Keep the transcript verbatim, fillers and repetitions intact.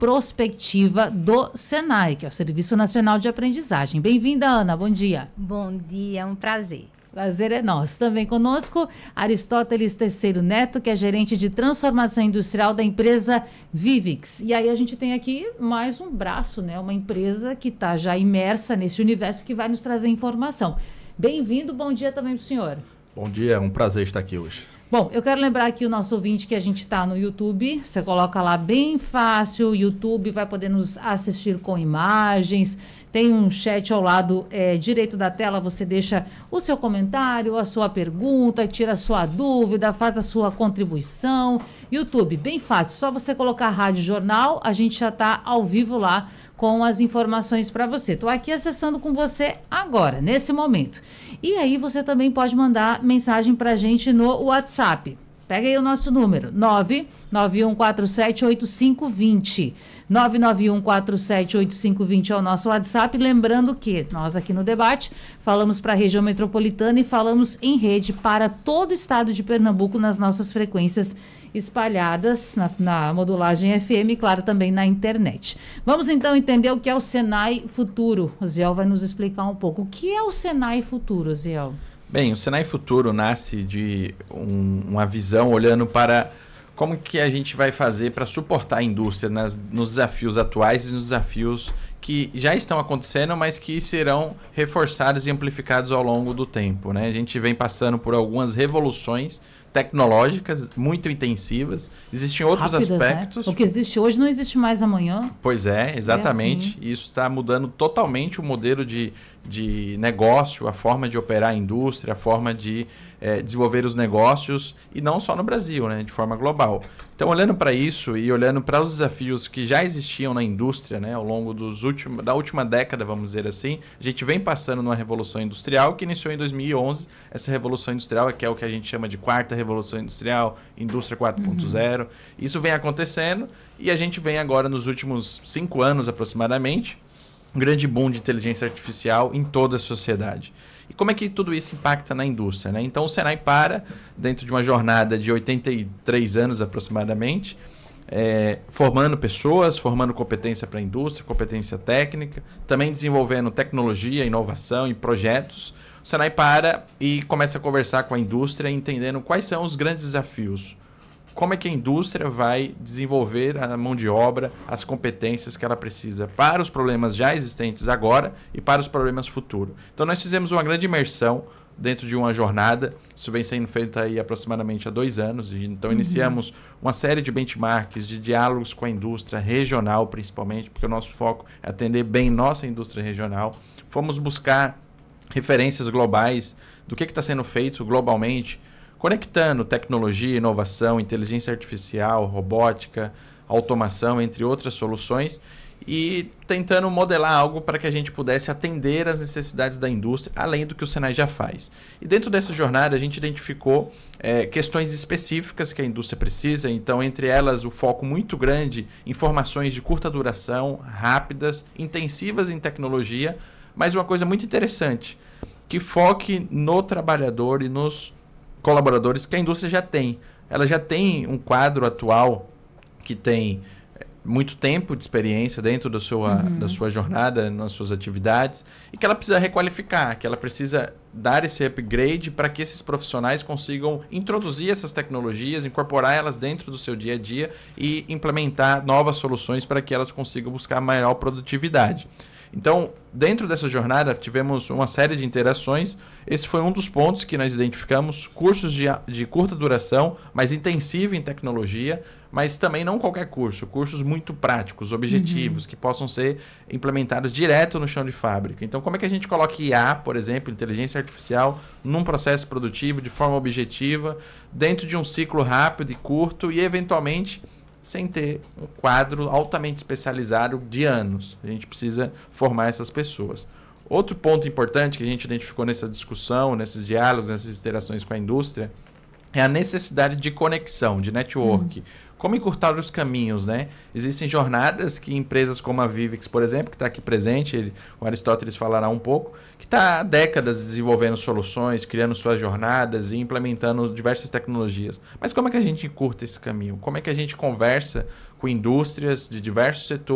prospectiva do Senai, que é o Serviço Nacional de Aprendizagem. Bem-vinda, Ana, bom dia. Bom dia, é um prazer. Prazer é nosso. Também conosco, Aristóteles Terceiro Neto, que é gerente de transformação industrial da empresa Vivix. E aí a gente tem aqui mais um braço, né? Uma empresa que está já imersa nesse universo que vai nos trazer informação. Bem-vindo, bom dia também para o senhor. Bom dia, é um prazer estar aqui hoje. Bom, eu quero lembrar aqui o nosso ouvinte que a gente está no YouTube. Você coloca lá bem fácil, YouTube vai poder nos assistir com imagens. Tem um chat ao lado é, direito da tela, você deixa o seu comentário, a sua pergunta, tira a sua dúvida, faz a sua contribuição. YouTube, bem fácil, só você colocar Rádio Jornal, a gente já está ao vivo lá com as informações para você. Estou aqui acessando com você agora, nesse momento. E aí você também pode mandar mensagem para a gente no WhatsApp. Pega aí o nosso número, nove nove um quatro sete oito cinco dois zero. nove nove um quatro sete oito cinco dois zero é o nosso WhatsApp. Lembrando que nós aqui no debate falamos para a região metropolitana e falamos em rede para todo o estado de Pernambuco nas nossas frequências espalhadas na, na modulagem F M e, claro, também na internet. Vamos então entender o que é o Senai Futuro. O Ziel vai nos explicar um pouco. O que é o Senai Futuro, Ziel? Bem, o Senai Futuro nasce de um, uma visão olhando para como que a gente vai fazer para suportar a indústria nas, nos desafios atuais e nos desafios que já estão acontecendo, mas que serão reforçados e amplificados ao longo do tempo, né? A gente vem passando por algumas revoluções tecnológicas muito intensivas. Existem outros Rápidas, aspectos. Né? O que existe hoje não existe mais amanhã. Pois é, exatamente. É assim. Isso está mudando totalmente o modelo de, de negócio, a forma de operar a indústria, a forma de é, desenvolver os negócios, e não só no Brasil, né, de forma global. Então, olhando para isso e olhando para os desafios que já existiam na indústria, né, ao longo dos últimos, da última década, vamos dizer assim, a gente vem passando numa revolução industrial que iniciou em dois mil e onze. Essa revolução industrial, que é o que a gente chama de quarta revolução industrial, indústria quatro ponto zero. Uhum. Isso vem acontecendo e a gente vem agora nos últimos cinco anos aproximadamente, um grande boom de inteligência artificial em toda a sociedade. E como é que tudo isso impacta na indústria, né? Então o Senai para, dentro de uma jornada de oitenta e três anos aproximadamente, é, formando pessoas, formando competência para a indústria, competência técnica, também desenvolvendo tecnologia, inovação e projetos. O Senai para e começa a conversar com a indústria, entendendo quais são os grandes desafios. Como é que a indústria vai desenvolver a mão de obra, as competências que ela precisa para os problemas já existentes agora e para os problemas futuros. Então, nós fizemos uma grande imersão dentro de uma jornada. Isso vem sendo feito aí aproximadamente há dois anos. Então, uhum. iniciamos uma série de benchmarks, de diálogos com a indústria regional, principalmente, porque o nosso foco é atender bem nossa indústria regional. Fomos buscar referências globais do que está sendo feito globalmente, conectando tecnologia, inovação, inteligência artificial, robótica, automação, entre outras soluções, e tentando modelar algo para que a gente pudesse atender às necessidades da indústria, além do que o Senai já faz. E dentro dessa jornada a gente identificou é, questões específicas que a indústria precisa, então entre elas o foco muito grande em formações de curta duração, rápidas, intensivas em tecnologia, mas uma coisa muito interessante, que foque no trabalhador e nos colaboradores que a indústria já tem. Ela já tem um quadro atual que tem muito tempo de experiência dentro da sua, uhum. da sua jornada, nas suas atividades, e que ela precisa requalificar, que ela precisa dar esse upgrade para que esses profissionais consigam introduzir essas tecnologias, incorporar elas dentro do seu dia a dia e implementar novas soluções para que elas consigam buscar maior produtividade. Então, dentro dessa jornada, tivemos uma série de interações. Esse foi um dos pontos que nós identificamos, cursos de, de curta duração, mas intensivo em tecnologia, mas também não qualquer curso, cursos muito práticos, objetivos, uhum. que possam ser implementados direto no chão de fábrica. Então, como é que a gente coloca I A, por exemplo, inteligência artificial, num processo produtivo, de forma objetiva, dentro de um ciclo rápido e curto e, eventualmente, sem ter um quadro altamente especializado de anos. A gente precisa formar essas pessoas. Outro ponto importante que a gente identificou nessa discussão, nesses diálogos, nessas interações com a indústria, é a necessidade de conexão, de network. Hum. Como encurtar os caminhos, né? Existem jornadas que empresas como a Vivix, por exemplo, que está aqui presente, ele, o Aristóteles falará um pouco, que está há décadas desenvolvendo soluções, criando suas jornadas e implementando diversas tecnologias. Mas como é que a gente encurta esse caminho? Como é que a gente conversa com indústrias de diversos setores.